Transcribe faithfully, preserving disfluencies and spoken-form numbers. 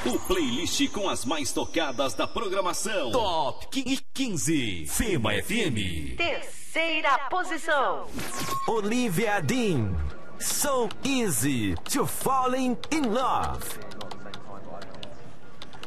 O playlist com as mais tocadas da programação. Top quinze. Fema F M. Terceira posição. Olivia Dean. So easy to falling in love.